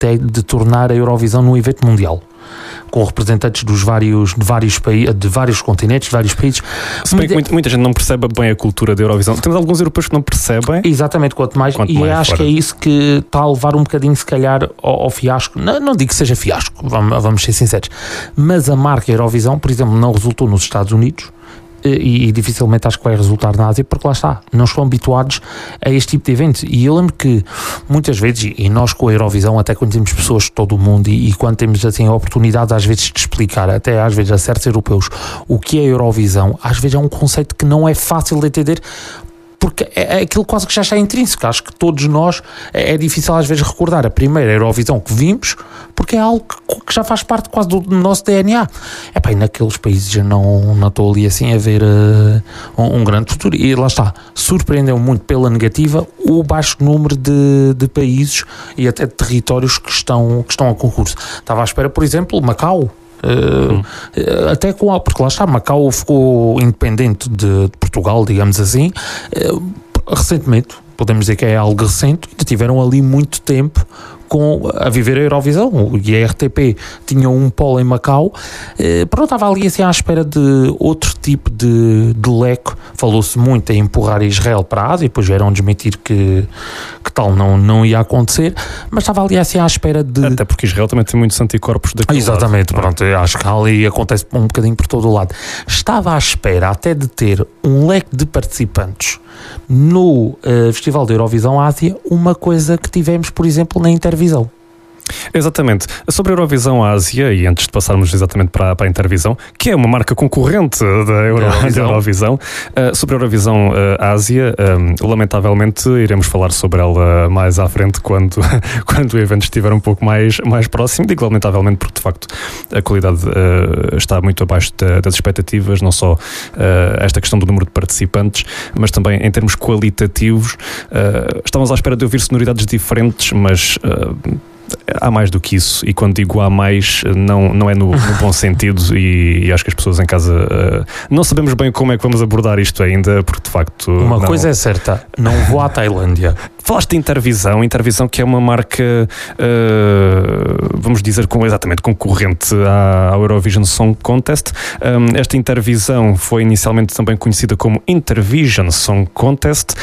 até de tornar a Eurovisão num evento mundial, com representantes de vários continentes, de vários países. Se bem que muita gente não percebe bem a cultura da Eurovisão. Temos alguns europeus que não percebem. Exatamente, quanto mais acho que é isso que está a levar um bocadinho, se calhar, ao fiasco. Não digo que seja fiasco, vamos ser sinceros, mas a marca Eurovisão, por exemplo, não resultou nos Estados Unidos, e dificilmente acho que vai resultar na Ásia, porque lá está, não estão habituados a este tipo de eventos. E eu lembro que muitas vezes, e nós com a Eurovisão, até quando temos pessoas de todo o mundo e quando temos assim a oportunidade às vezes de explicar, até às vezes a certos europeus, o que é a Eurovisão, às vezes é um conceito que não é fácil de entender, porque é aquilo quase que já está intrínseco. Acho que todos nós, é difícil às vezes recordar a primeira Eurovisão que vimos, porque é algo que já faz parte quase do nosso DNA. E naqueles países eu não estou ali assim a ver um grande futuro. E lá está, surpreendeu muito pela negativa o baixo número de países e até de territórios que estão a concurso. Estava à espera, por exemplo, Macau. Até porque lá está, Macau ficou independente de Portugal, digamos assim, recentemente, podemos dizer que é algo recente, ainda tiveram ali muito tempo a viver a Eurovisão, e a RTP tinha um polo em Macau. Estava ali assim à espera de outro tipo de leque. Falou-se muito em empurrar Israel para a Ásia, e depois vieram desmentir que tal não ia acontecer, mas estava ali assim à espera de... Até porque Israel também tem muitos anticorpos daquele Exatamente, lado. Pronto, acho que ali acontece um bocadinho por todo o lado. Estava à espera até de ter um leque de participantes no Festival da Eurovisão Ásia, uma coisa que tivemos, por exemplo, na Intervisão. Exatamente. Sobre a Eurovisão Ásia, e antes de passarmos exatamente para a Intervisão, que é uma marca concorrente da Eurovisão, sobre a Eurovisão Ásia, lamentavelmente iremos falar sobre ela mais à frente quando o evento estiver um pouco mais próximo. Digo lamentavelmente porque de facto a qualidade está muito abaixo das expectativas, não só esta questão do número de participantes, mas também em termos qualitativos. Estávamos à espera de ouvir sonoridades diferentes, mas há mais do que isso, e quando digo há mais, não é no bom sentido, e acho que as pessoas em casa não sabemos bem como é que vamos abordar isto ainda, porque de facto... Uma coisa é certa, não vou à Tailândia. Falaste de Intervisão que é uma marca, vamos dizer, exatamente concorrente à Eurovision Song Contest. Esta Intervisão foi inicialmente também conhecida como Intervision Song Contest.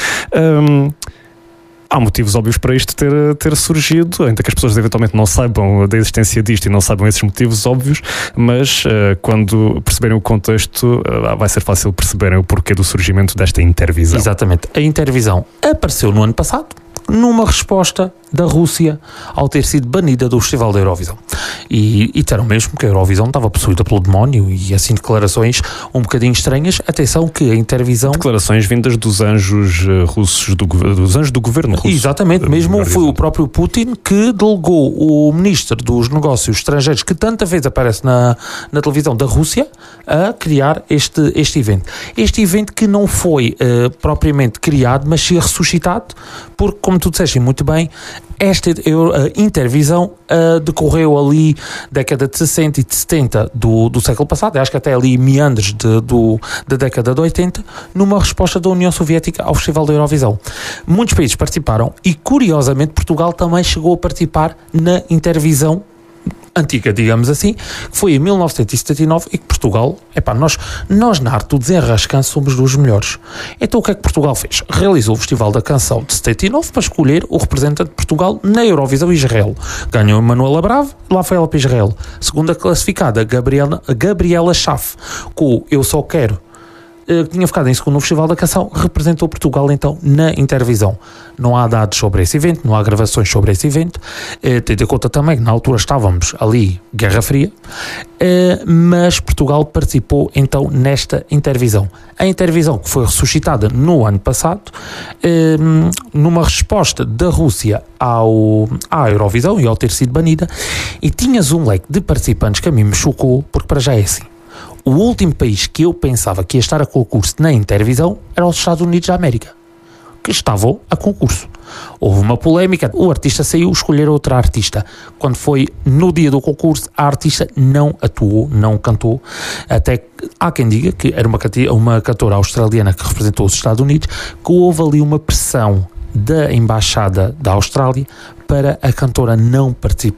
Há motivos óbvios para isto ter surgido, ainda que as pessoas eventualmente não saibam da existência disto e não saibam esses motivos óbvios, mas quando perceberem o contexto, vai ser fácil perceberem o porquê do surgimento desta Intervisão. Exatamente. A Intervisão apareceu no ano passado, numa resposta da Rússia ao ter sido banida do Festival da Eurovisão. E disseram mesmo que a Eurovisão estava possuída pelo demónio, e assim declarações um bocadinho estranhas. Atenção que a Intervisão... Declarações vindas dos anjos russos, dos anjos do governo russo. Exatamente, mesmo foi o próprio Putin que delegou o ministro dos negócios estrangeiros, que tanta vez aparece na televisão da Rússia, a criar este evento. Este evento que não foi propriamente criado, mas sim ressuscitado, porque, como tu disseste muito bem, esta Intervisão decorreu ali década de 60 e de 70 do século passado, acho que até ali meandros da década de 80, numa resposta da União Soviética ao Festival da Eurovisão. Muitos países participaram e, curiosamente, Portugal também chegou a participar na Intervisão antiga, digamos assim, que foi em 1979, e que Portugal, nós na arte do desenrascanço somos dos melhores. Então o que é que Portugal fez? Realizou o Festival da Canção de 79 para escolher o representante de Portugal na Eurovisão Israel. Ganhou a Manuela Bravo, lá foi ela para Israel. Segunda classificada, Gabriela Schaff, com Eu Só Quero, que tinha ficado em segundo no Festival da Canção, representou Portugal então na Intervisão. Não há dados sobre esse evento, não há gravações sobre esse evento, tendo em conta também que na altura estávamos ali, Guerra Fria, mas Portugal participou então nesta Intervisão. A Intervisão que foi ressuscitada no ano passado, numa resposta da Rússia à Eurovisão e ao ter sido banida, e tinhas um leque de participantes que a mim me chocou, porque para já é assim. O último país que eu pensava que ia estar a concurso na Intervisão era os Estados Unidos da América, que estavam a concurso. Houve uma polémica, o artista saiu, escolher outra artista. Quando foi no dia do concurso, a artista não atuou, não cantou, até que há quem diga que era uma cantora australiana que representou os Estados Unidos, que houve ali uma pressão da Embaixada da Austrália para a cantora não participar.